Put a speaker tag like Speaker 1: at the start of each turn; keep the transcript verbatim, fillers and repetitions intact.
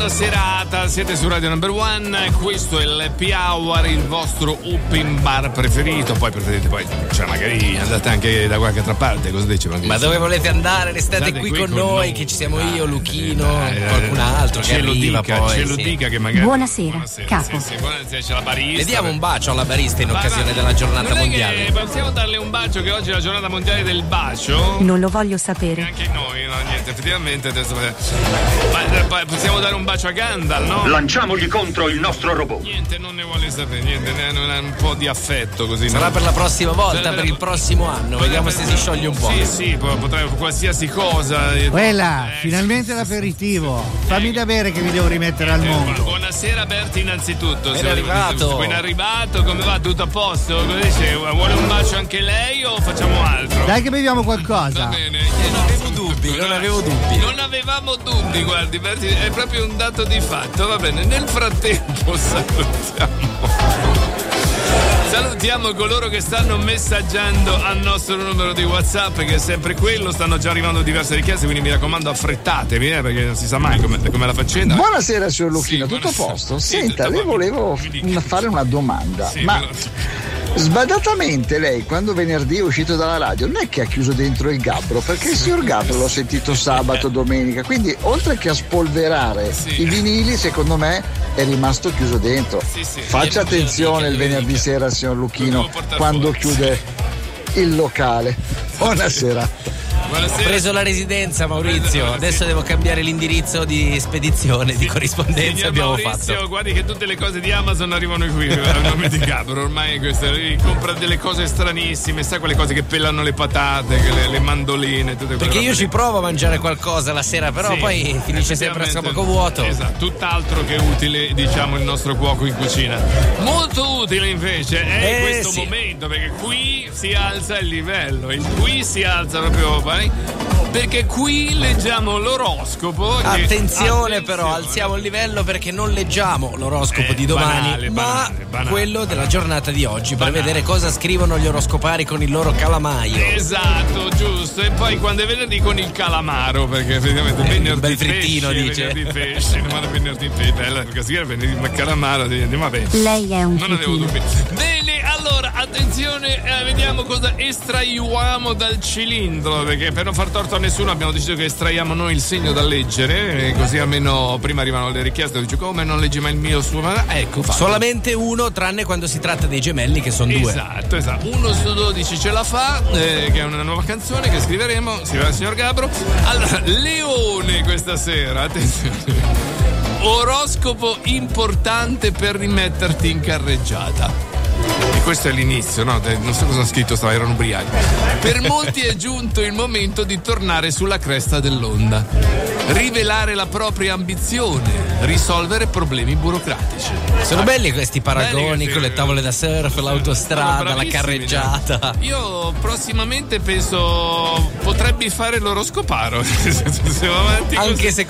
Speaker 1: buona serata, siete su Radio Number One, questo è l'Happy Hour, il vostro open bar preferito, poi preferite poi, cioè magari andate anche da qualche altra parte, cosa dice?
Speaker 2: Ma dove volete andare? Restate qui, qui con, con noi, noi, che ci siamo io, Luchino, dai, dai, qualcun altro che arriva
Speaker 1: dica,
Speaker 2: poi.
Speaker 1: Ce lo
Speaker 2: sì.
Speaker 1: dica che magari...
Speaker 3: Buonasera, buonasera capo.
Speaker 1: Sì, sì, buonasera, c'è la barista.
Speaker 2: Le diamo un bacio alla barista in ma occasione ma, della giornata
Speaker 1: non
Speaker 2: mondiale.
Speaker 1: È che possiamo darle un bacio, che oggi è la giornata mondiale del bacio?
Speaker 3: Non lo voglio sapere.
Speaker 1: E anche noi, no, niente, effettivamente adesso... Ma possiamo dare un bacio a Gandalf, no?
Speaker 4: Lanciamogli contro il nostro robot.
Speaker 1: Niente, non ne vuole sapere, niente, ne ha un po' di affetto così.
Speaker 2: Sarà
Speaker 1: no?
Speaker 2: per la prossima volta, per, per il prossimo anno, vediamo
Speaker 1: per...
Speaker 2: se si scioglie un po'.
Speaker 1: Sì, sì, potrei qualsiasi cosa.
Speaker 5: Quella,
Speaker 1: eh,
Speaker 5: finalmente
Speaker 1: sì,
Speaker 5: l'aperitivo. Fammi da bere che mi devo rimettere al mondo.
Speaker 1: Buonasera Berti innanzitutto.
Speaker 2: Ben arrivato.
Speaker 1: Ben arrivato, come va? Tutto a posto? Cosa dice? Vuole un bacio anche lei o facciamo altro?
Speaker 5: Dai che beviamo qualcosa.
Speaker 1: Va bene.
Speaker 2: Non avevo dubbi, non avevo dubbi.
Speaker 1: Non avevamo dubbi, guardi Berti, è proprio un dato di fatto. Va bene, nel frattempo salutiamo. Salutiamo coloro che stanno messaggiando al nostro numero di WhatsApp, che è sempre quello. Stanno già arrivando diverse richieste, quindi mi raccomando affrettatevi, eh, perché non si sa mai come, come la faccenda.
Speaker 6: Buonasera signor Lucchino,
Speaker 1: sì,
Speaker 6: tutto a posto?
Speaker 1: Sì,
Speaker 6: Senta,
Speaker 1: tutto
Speaker 6: le volevo fare una domanda,
Speaker 1: sì,
Speaker 6: ma
Speaker 1: però...
Speaker 6: sbadatamente lei quando venerdì è uscito dalla radio non è che ha chiuso dentro il gabbro, perché il signor Gabbro l'ho sentito sabato, domenica, quindi oltre che a spolverare sì. i vinili, secondo me è rimasto chiuso dentro.
Speaker 1: Sì, sì.
Speaker 6: Faccia attenzione il venerdì sera signor Lucchino quando chiude il locale. Buonasera.
Speaker 2: Buonasera. Ho preso la residenza, Maurizio. Adesso devo cambiare l'indirizzo di spedizione, di corrispondenza. Signor abbiamo
Speaker 1: Maurizio,
Speaker 2: fatto.
Speaker 1: Guardi che tutte le cose di Amazon arrivano qui al nome di Gabbro. Ormai questo compra delle cose stranissime, sai quelle cose che pelano le patate, che le, le mandoline, tutte quelle.
Speaker 2: Perché io
Speaker 1: robe.
Speaker 2: ci provo a mangiare qualcosa la sera, però sì, poi finisce sempre a stomaco vuoto.
Speaker 1: Esatto, tutt'altro che utile, diciamo, il nostro cuoco in cucina. Molto utile invece è eh, questo sì. momento, perché qui si alza il livello, il qui si alza proprio. Perché qui leggiamo l'oroscopo.
Speaker 2: Attenzione,
Speaker 1: che, attenzione
Speaker 2: però, alziamo il livello perché non leggiamo l'oroscopo
Speaker 1: eh,
Speaker 2: di domani,
Speaker 1: banale,
Speaker 2: ma
Speaker 1: banale, banale.
Speaker 2: quello della giornata di oggi,
Speaker 1: banale.
Speaker 2: Per vedere cosa scrivono gli oroscopari con il loro calamaio.
Speaker 1: Esatto, giusto. E poi quando è venerdì con il calamaro, perché effettivamente
Speaker 2: eh,
Speaker 1: venerdì
Speaker 2: bel frittino
Speaker 1: pesce,
Speaker 2: dice.
Speaker 1: venerdì pesce, non venerdì pesce, perché si chiama venerdì calamaro, andiamo bene.
Speaker 3: Lei è un
Speaker 1: Non avevo dubbi. Bene, allora, attenzione, eh, vediamo cosa estraiamo dal cilindro, perché per non far torto a nessuno abbiamo deciso che estraiamo noi il segno da leggere, e così almeno prima arrivano le richieste, dice come non leggi mai il mio suo, ma ecco fatto.
Speaker 2: Solamente uno, tranne quando si tratta dei gemelli che sono due.
Speaker 1: Esatto, esatto, uno su dodici ce la fa, eh, che è una nuova canzone che scriveremo, scriverà il signor Gabbro. Allora, Leone questa sera, attenzione, oroscopo importante per rimetterti in carreggiata. E questo è l'inizio, no? Non so cosa hanno scritto, stava, erano ubriachi. Per molti è giunto il momento di tornare sulla cresta dell'onda, rivelare la propria ambizione, risolvere problemi burocratici.
Speaker 2: Sono belli questi paragoni
Speaker 1: belli questi,
Speaker 2: con le tavole da surf, l'autostrada, la carreggiata.
Speaker 1: Io prossimamente penso potrebbe fare l'oroscoparo. Se va avanti
Speaker 2: Anche
Speaker 1: così.
Speaker 2: se